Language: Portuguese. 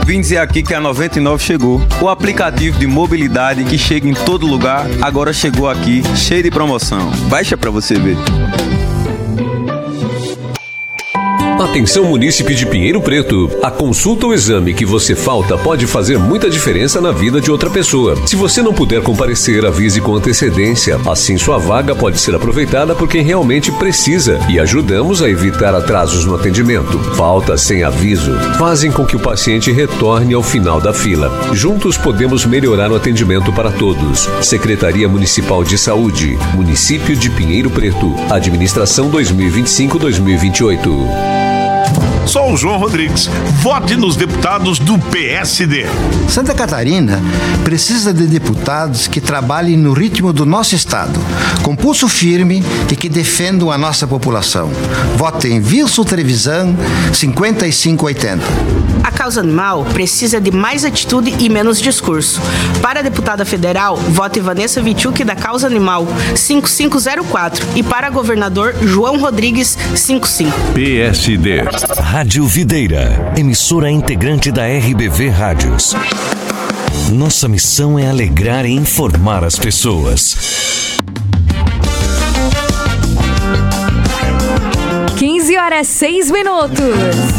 vim dizer aqui que a 99 chegou. O aplicativo de mobilidade que chega em todo lugar, agora chegou aqui, cheio de promoção. Baixa pra você ver. Atenção, munícipe de Pinheiro Preto. A consulta ou exame que você falta pode fazer muita diferença na vida de outra pessoa. Se você não puder comparecer, avise com antecedência. Assim sua vaga pode ser aproveitada por quem realmente precisa e ajudamos a evitar atrasos no atendimento. Faltas sem aviso fazem com que o paciente retorne ao final da fila. Juntos podemos melhorar o atendimento para todos. Secretaria Municipal de Saúde, Município de Pinheiro Preto. Administração 2025-2028. Sou o João Rodrigues. Vote nos deputados do PSD. Santa Catarina precisa de deputados que trabalhem no ritmo do nosso estado, com pulso firme e que defendam a nossa população. Vote em Wilson Trevisan 5580. A causa animal precisa de mais atitude e menos discurso. Para a deputada federal, vote Vanessa Vichuk da Causa Animal 5504 e para governador João Rodrigues 55. PSD. Rádio Videira, emissora integrante da RBV Rádios. Nossa missão é alegrar e informar as pessoas. 15 horas 6 minutos.